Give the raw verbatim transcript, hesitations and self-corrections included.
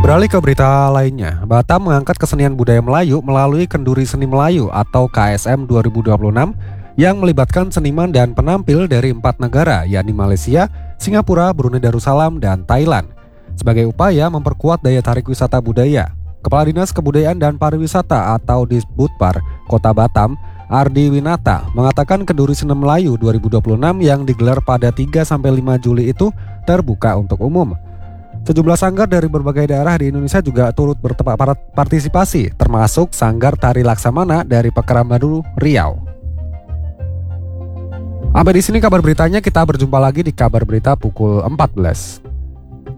Beralih ke berita lainnya, Batam mengangkat kesenian budaya Melayu melalui Kenduri Seni Melayu atau K S M dua ribu dua puluh enam yang melibatkan seniman dan penampil dari empat negara, yakni Malaysia, Singapura, Brunei Darussalam, dan Thailand. Sebagai upaya memperkuat daya tarik wisata budaya, Kepala Dinas Kebudayaan dan Pariwisata atau Disbudpar Kota Batam, Ardi Winata, mengatakan Kenduri Seni Melayu dua ribu dua puluh enam yang digelar pada tiga sampai lima Juli itu terbuka untuk umum. Sejumlah sanggar dari berbagai daerah di Indonesia juga turut berpartisipasi, termasuk Sanggar Tari Laksamana dari Pekanbaru, Riau. Sampai di sini kabar beritanya, kita berjumpa lagi di kabar berita pukul empat belas.